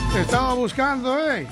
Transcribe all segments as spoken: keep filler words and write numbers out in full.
Te estaba buscando, ¿eh?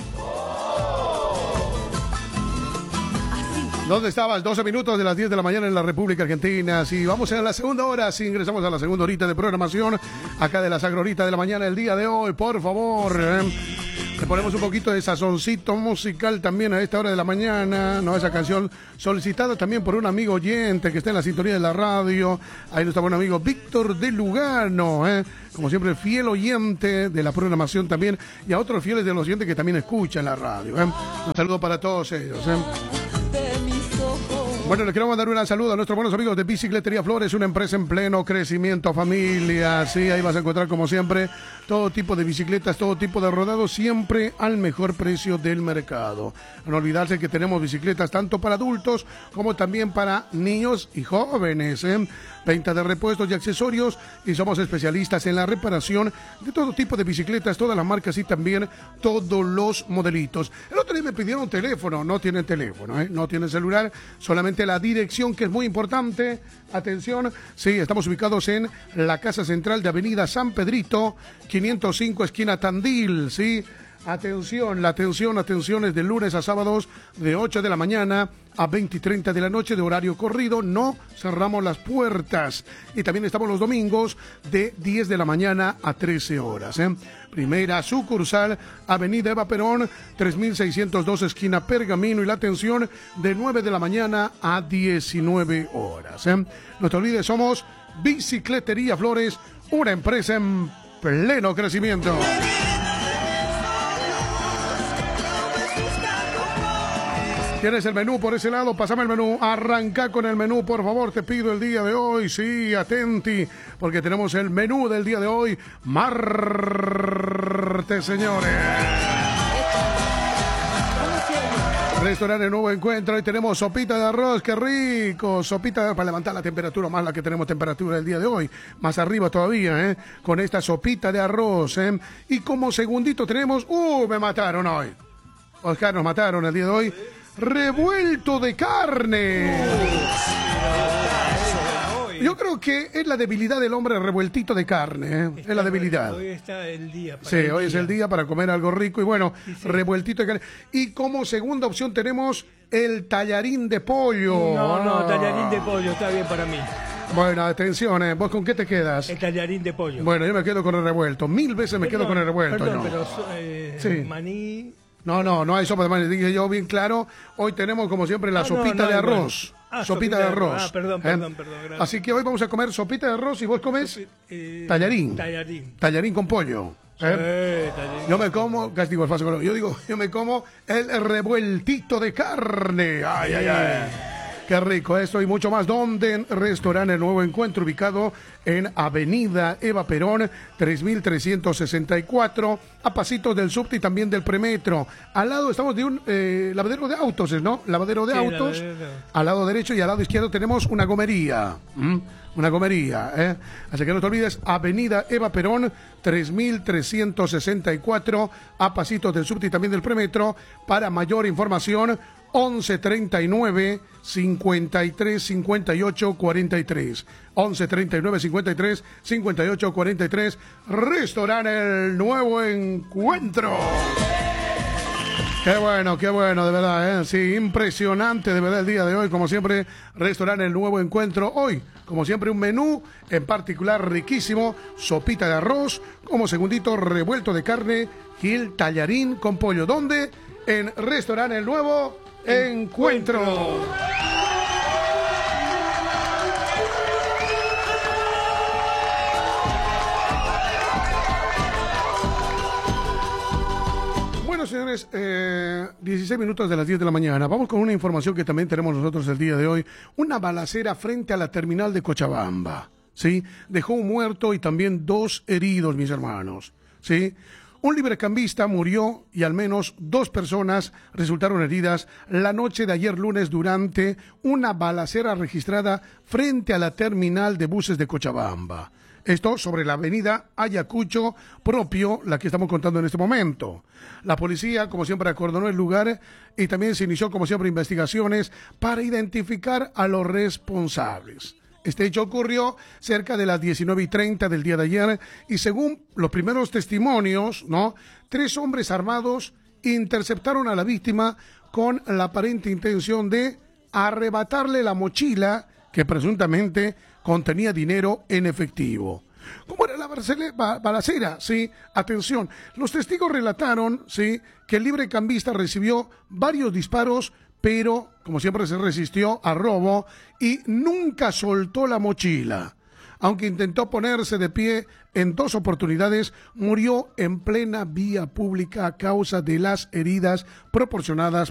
¿Dónde estabas? doce minutos de las diez de la mañana en la República Argentina. Sí, vamos a la segunda hora. Sí, ingresamos a la segunda horita de programación. Acá de la Sagrorita de la mañana el día de hoy. Por favor, ¿eh? Le ponemos un poquito de sazoncito musical también a esta hora de la mañana, ¿no? Esa canción solicitada también por un amigo oyente que está en la sintonía de la radio. Ahí nuestro buen amigo Víctor de Lugano, ¿eh? Como siempre, fiel oyente de la programación también. Y a otros fieles de los oyentes que también escuchan la radio, ¿eh? Un saludo para todos ellos, ¿eh? Bueno, les quiero mandar un saludo a nuestros buenos amigos de Bicicletería Flores, una empresa en pleno crecimiento, familia. Sí, ahí vas a encontrar, como siempre, todo tipo de bicicletas, todo tipo de rodados, siempre al mejor precio del mercado. No olvidarse que tenemos bicicletas tanto para adultos como también para niños y jóvenes, ¿eh? Venta de repuestos y accesorios, y somos especialistas en la reparación de todo tipo de bicicletas, todas las marcas y también todos los modelitos. El otro día me pidieron un teléfono, no tienen teléfono, ¿eh? No tienen celular, solamente la dirección, que es muy importante. Atención, sí, estamos ubicados en la Casa Central de Avenida San Pedrito, quinientos cinco, esquina Tandil, sí. Atención, la atención, atención, es de lunes a sábados de ocho de la mañana a veinte y treinta de la noche de horario corrido. No cerramos las puertas. Y también estamos los domingos de diez de la mañana a trece horas. ¿eh? Primera sucursal, Avenida Eva Perón, tres mil seiscientos dos, esquina Pergamino. Y la atención de nueve de la mañana a diecinueve horas. ¿eh? No te olvides, somos Bicicletería Flores, una empresa en pleno crecimiento. ¿Tienes el menú por ese lado? Pásame el menú. Arranca con el menú, por favor, te pido el día de hoy. Sí, atenti, porque tenemos el menú del día de hoy. Martes, señores. Restaurante Nuevo Encuentro. Hoy tenemos sopita de arroz, qué rico. Sopita de, para levantar la temperatura, más la que tenemos temperatura el día de hoy. Más arriba todavía, ¿eh? Con esta sopita de arroz, ¿eh? Y como segundito tenemos... ¡Uh! Me mataron hoy. Oscar, nos mataron el día de hoy. Revuelto de carne. Yo creo que es la debilidad del hombre, revueltito de carne, ¿eh? Es la debilidad. Hoy está el día. Sí, el hoy día. Es el día para comer algo rico y bueno, sí, sí. Revueltito de carne. Y como segunda opción tenemos el tallarín de pollo. No, no, tallarín de pollo está bien para mí. Bueno, atención, ¿eh? ¿Vos con qué te quedas? El tallarín de pollo. Bueno, yo me quedo con el revuelto. Mil veces me perdón, quedo con el revuelto. Perdón, ¿no? pero eh, sí. Maní... No, no, no hay sopa de maní. Dije yo bien claro. Hoy tenemos, como siempre, la ah, sopita no, no, de arroz. Bueno. Ah, sopita, sopita de arroz. Ah, perdón, perdón, ¿eh? perdón. Gracias. Así que hoy vamos a comer sopita de arroz y vos comes eh, tallarín. Tallarín. Tallarín con pollo. ¿eh? Sí, tallarín. Yo me como, castigo el falso. Yo digo, yo me como el revueltito de carne. Ay, ay, ay. Qué rico esto y mucho más. ¿Dónde? En Restaurante El Nuevo Encuentro, ubicado en Avenida Eva Perón, tres mil trescientos sesenta y cuatro, a pasitos del subte y también del premetro. Al lado estamos de un eh, lavadero de autos, ¿no? Lavadero de sí, autos. Lavadero. Al lado derecho y al lado izquierdo tenemos una gomería. ¿Mm? Una gomería, ¿eh? Así que no te olvides, Avenida Eva Perón, tres mil trescientos sesenta y cuatro, a pasitos del subte y también del premetro. Para mayor información, once treinta y nueve, cincuenta y tres, cincuenta y ocho, cuarenta y tres. once treinta y nueve, cincuenta y tres, cincuenta y ocho, cuarenta y tres. Restaurante El Nuevo Encuentro. Qué bueno, qué bueno, de verdad, ¿eh? Sí, impresionante, de verdad, el día de hoy. Como siempre, Restaurante El Nuevo Encuentro. Hoy, como siempre, un menú en particular riquísimo. Sopita de arroz, como segundito, revuelto de carne y el tallarín con pollo. ¿Dónde? En Restaurante El Nuevo Encuentro. Encuentro. Bueno, señores, eh, dieciséis minutos de las diez de la mañana. Vamos con una información que también tenemos nosotros el día de hoy. Una balacera frente a la terminal de Cochabamba, ¿sí? Dejó un muerto y también dos heridos, mis hermanos, ¿sí? Un librecambista murió y al menos dos personas resultaron heridas la noche de ayer lunes durante una balacera registrada frente a la terminal de buses de Cochabamba. Esto sobre la avenida Ayacucho, propio la que estamos contando en este momento. La policía, como siempre, acordonó el lugar y también se inició, como siempre, investigaciones para identificar a los responsables. Este hecho ocurrió cerca de las diecinueve y treinta del día de ayer y según los primeros testimonios, ¿no? Tres hombres armados interceptaron a la víctima con la aparente intención de arrebatarle la mochila que presuntamente contenía dinero en efectivo. ¿Cómo era la balacera? Sí, atención. Los testigos relataron, sí, que el librecambista recibió varios disparos, pero, como siempre, se resistió al robo y nunca soltó la mochila. Aunque intentó ponerse de pie en dos oportunidades, murió en plena vía pública a causa de las heridas proporcionadas